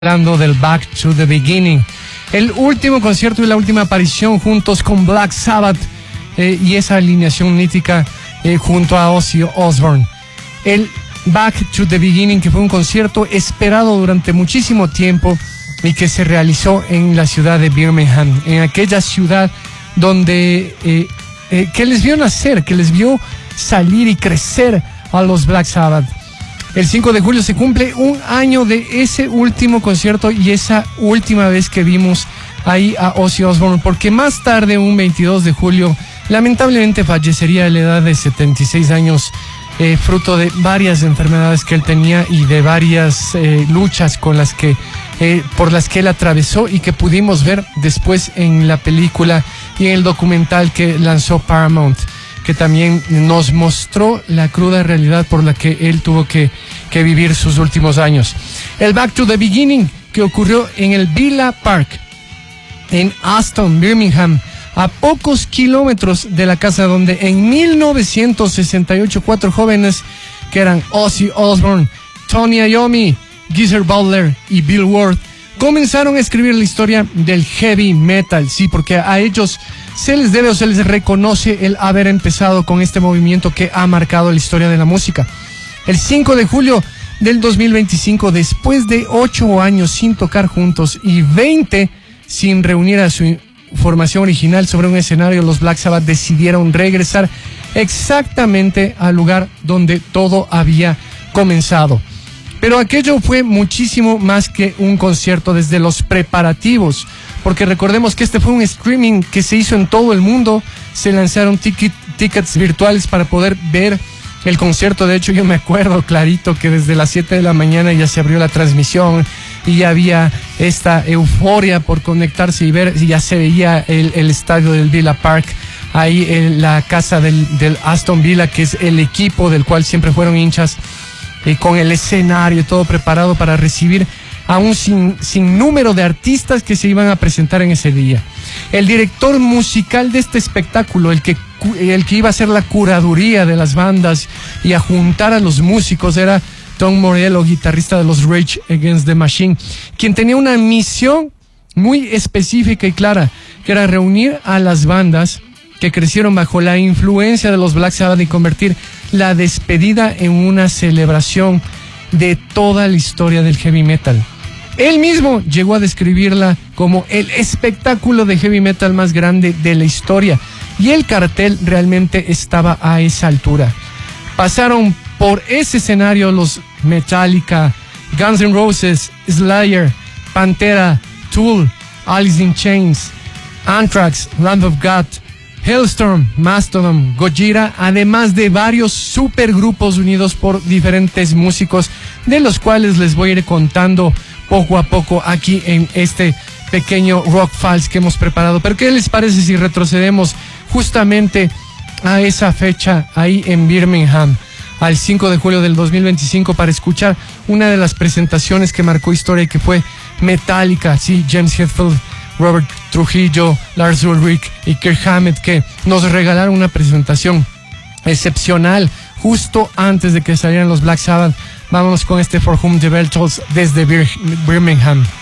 Hablando del Back to the Beginning, el último concierto y la última aparición juntos con Black Sabbath y esa alineación mítica junto a Ozzy Osbourne. El Back to the Beginning, que fue un concierto esperado durante muchísimo tiempo y que se realizó en la ciudad de Birmingham, en aquella ciudad donde que les vio nacer, que les vio salir y crecer a los Black Sabbath. El 5 de julio se cumple un año de ese último concierto y esa última vez que vimos ahí a Ozzy Osbourne, porque más tarde, un 22 de julio, lamentablemente fallecería a la edad de 76 años, fruto de varias enfermedades que él tenía y de varias luchas con las que, por las que él atravesó y que pudimos ver después en la película y en el documental que lanzó Paramount, que también nos mostró la cruda realidad por la que él tuvo que vivir sus últimos años. El Back to the Beginning, que ocurrió en el Villa Park, en Aston, Birmingham, a pocos kilómetros de la casa donde en 1968 4 jóvenes, que eran Ozzy Osbourne, Tony Iommi, Geezer Butler y Bill Ward, comenzaron a escribir la historia del heavy metal. Sí, porque a ellos se les debe o se les reconoce el haber empezado con este movimiento que ha marcado la historia de la música. El 5 de julio del 2025, después de 8 años sin tocar juntos y 20 sin reunir a su formación original sobre un escenario, los Black Sabbath decidieron regresar exactamente al lugar donde todo había comenzado. Pero aquello fue muchísimo más que un concierto, desde los preparativos, porque recordemos que este fue un streaming que se hizo en todo el mundo. Se lanzaron tickets virtuales para poder ver el concierto. De hecho, yo me acuerdo clarito que desde las 7 de la mañana ya se abrió la transmisión y ya había esta euforia por conectarse y ver, y ya se veía el estadio del Villa Park, ahí en la casa del Aston Villa, que es el equipo del cual siempre fueron hinchas, con el escenario todo preparado para recibir a un sinnúmero de artistas que se iban a presentar en ese día. El director musical de este espectáculo, el que iba a hacer la curaduría de las bandas y a juntar a los músicos, era Tom Morello, guitarrista de los Rage Against the Machine, quien tenía una misión muy específica y clara, que era reunir a las bandas que crecieron bajo la influencia de los Black Sabbath y convertir la despedida en una celebración de toda la historia del heavy metal. Él mismo llegó a describirla como el espectáculo de heavy metal más grande de la historia, y el cartel realmente estaba a esa altura. Pasaron por ese escenario los Metallica, Guns N' Roses, Slayer, Pantera, Tool, Alice in Chains, Anthrax, Lamb of God, Hailstorm, Mastodon, Gojira, además de varios supergrupos unidos por diferentes músicos, de los cuales les voy a ir contando poco a poco aquí en este pequeño Rock Files que hemos preparado. Pero ¿qué les parece si retrocedemos justamente a esa fecha ahí en Birmingham, al 5 de julio del 2025, para escuchar una de las presentaciones que marcó historia y que fue Metallica? Sí, James Hetfield, Robert Trujillo, Lars Ulrich y Kirk Hammett, que nos regalaron una presentación excepcional justo antes de que salieran los Black Sabbath. Vámonos con este For Whom the Bell Tolls desde Birmingham.